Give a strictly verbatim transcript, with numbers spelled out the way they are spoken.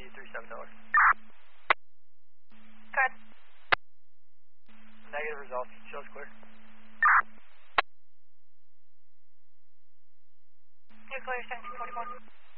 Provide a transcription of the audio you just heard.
three seven dollars. Good. Negative results. Shows clear. You're clear, seventeen forty-one.